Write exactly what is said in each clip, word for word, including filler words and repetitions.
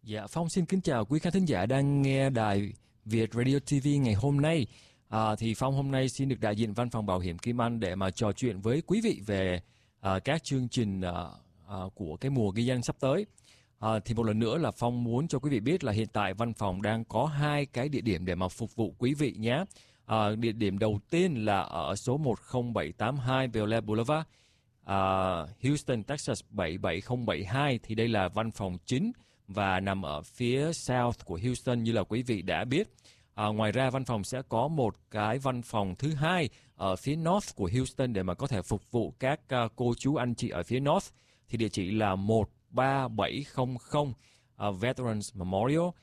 Dạ, Phong xin kính chào quý khán thính giả đang nghe đài Việt Radio ti vi ngày hôm nay. À, thì Phong hôm nay xin được đại diện Văn phòng Bảo hiểm Kim Anh để mà trò chuyện với quý vị về à, các chương trình à, à, của cái mùa ghi danh sắp tới. À, thì một lần nữa là Phong muốn cho quý vị biết là hiện tại văn phòng đang có hai cái địa điểm để mà phục vụ quý vị nhé. À, địa điểm đầu tiên là ở số một không bảy tám hai Bel Air Boulevard, à, Houston, Texas bảy bảy không bảy hai. Thì đây là văn phòng chính và nằm ở phía South của Houston như là quý vị đã biết. À, ngoài ra văn phòng sẽ có một cái văn phòng thứ hai ở phía North của Houston để mà có thể phục vụ các uh, cô chú anh chị ở phía North. Thì địa chỉ là một ba bảy không không uh, Veterans Memorial uh,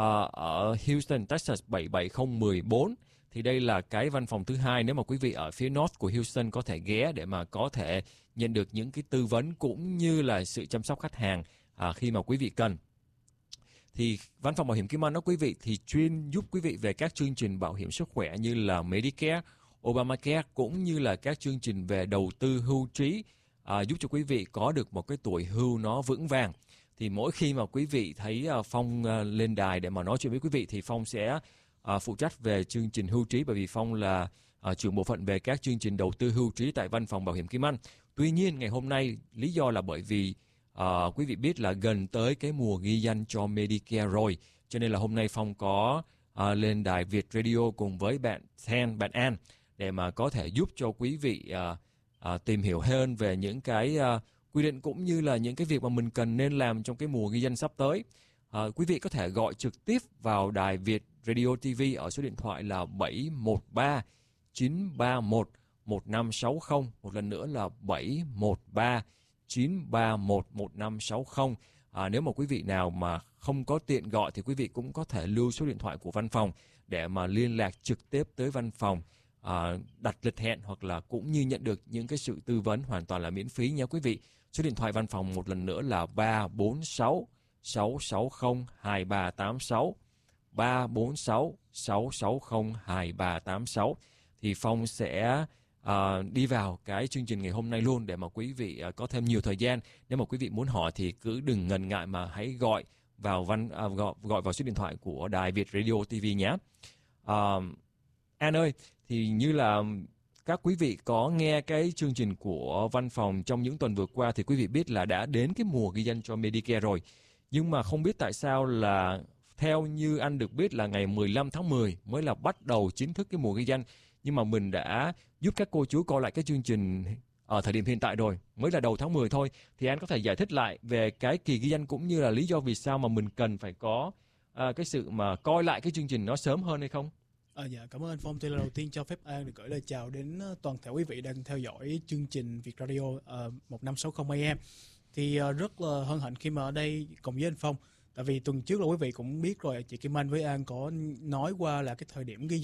ở Houston, Texas bảy bảy không một bốn. Thì đây là cái văn phòng thứ hai nếu mà quý vị ở phía North của Houston có thể ghé để mà có thể nhận được những cái tư vấn cũng như là sự chăm sóc khách hàng uh, khi mà quý vị cần. Thì văn phòng bảo hiểm Kim Anh đó quý vị thì chuyên giúp quý vị về các chương trình bảo hiểm sức khỏe như là Medicare, Obamacare cũng như là các chương trình về đầu tư hưu trí, à, giúp cho quý vị có được một cái tuổi hưu nó vững vàng. Thì mỗi khi mà quý vị thấy uh, Phong uh, lên đài để mà nói chuyện với quý vị thì Phong sẽ uh, phụ trách về chương trình hưu trí, bởi vì Phong là uh, trưởng bộ phận về các chương trình đầu tư hưu trí tại văn phòng bảo hiểm Kim Anh. Tuy nhiên ngày hôm nay lý do là bởi vì À, quý vị biết là gần tới cái mùa ghi danh cho Medicare rồi, cho nên là hôm nay Phong có à, lên đài Việt Radio cùng với bạn Ten, bạn An để mà có thể giúp cho quý vị à, à, tìm hiểu hơn về những cái à, quy định cũng như là những cái việc mà mình cần nên làm trong cái mùa ghi danh sắp tới. À, quý vị có thể gọi trực tiếp vào đài Việt Radio ti vi ở số điện thoại là bảy một ba chín ba một một năm sáu không, một lần nữa là bảy một ba chín ba một một năm sáu không. À, nếu mà quý vị nào mà không có tiện gọi thì quý vị cũng có thể lưu số điện thoại của văn phòng để mà liên lạc trực tiếp tới văn phòng, à, đặt lịch hẹn hoặc là cũng như nhận được những cái sự tư vấn hoàn toàn là miễn phí nha quý vị. Số điện thoại văn phòng một lần nữa là ba bốn sáu sáu sáu không hai ba tám sáu, ba bốn sáu sáu sáu không hai ba tám sáu. Thì Phong sẽ À, đi vào cái chương trình ngày hôm nay luôn để mà quý vị à, có thêm nhiều thời gian. Nếu mà quý vị muốn hỏi thì cứ đừng ngần ngại mà hãy gọi vào văn à, gọi, gọi vào số điện thoại của đài Việt Radio ti vi nhé. À, An ơi, thì như là các quý vị có nghe cái chương trình của văn phòng trong những tuần vừa qua thì quý vị biết là đã đến cái mùa ghi danh cho Medicare rồi. Nhưng mà không biết tại sao là theo như anh được biết là ngày mười lăm tháng mười mới là bắt đầu chính thức cái mùa ghi danh. Nhưng mà mình đã giúp các cô chú coi lại cái chương trình ở thời điểm hiện tại rồi, mới là đầu tháng mười thôi. Thì anh có thể giải thích lại về cái kỳ ghi danh cũng như là lý do vì sao mà mình cần phải có à, cái sự mà coi lại cái chương trình nó sớm hơn hay không? À, dạ, cảm ơn anh Phong. Thì là đầu tiên cho phép An được gửi lời chào đến toàn thể quý vị đang theo dõi chương trình Việt Radio uh, một năm sáu không a em. Thì uh, rất là hân hạnh khi mà ở đây cùng với anh Phong. Tại vì tuần trước là quý vị cũng biết rồi, chị Kim Anh với An có nói qua là cái thời điểm ghi